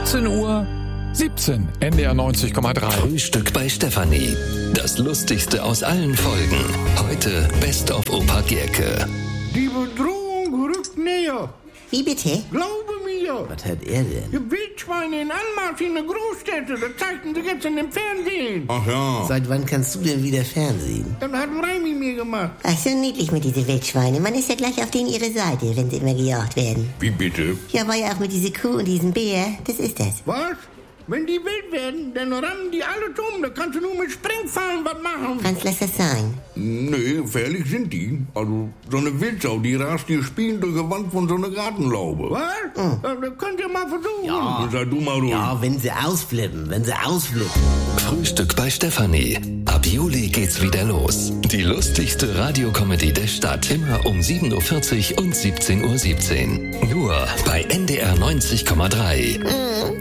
17:17 NDR 90,3. Frühstück bei Stefanie. Das Lustigste aus allen Folgen. Heute Best of Opa Gerke. Die Bedrohung rückt näher. Wie bitte? Glaube mir. Was hat er denn? Die Wildschweine in Anmarsch in der Großstädte. Das zeigten sie jetzt in dem Fernsehen. Ach ja. Seit wann kannst du denn wieder Fernsehen? Das hat Reimi mir gemacht. Ach, so niedlich mit diesen Wildschweine. Man ist ja gleich auf denen ihre Seite, wenn sie immer gejagt werden. Wie bitte? Ja, war ja auch mit dieser Kuh und diesem Bär. Das ist das. Was? Wenn die wild werden, dann rammen die alle um. Da kannst du nur mit Springfallen was machen. Franz, lass das sein. Nee, gefährlich sind die. Also, so eine Wildsau, die rast dir spielen durch die Wand von so einer Gartenlaube. Was? Das könnt ihr mal versuchen. Ja. Sei du mal ruhig. Ja, wenn sie ausflippen. Frühstück bei Stefanie. Ab Juli geht's wieder los. Die lustigste Radiokomödie der Stadt. Immer um 7:40 Uhr und 17:17 Uhr. Nur bei NDR 90,3.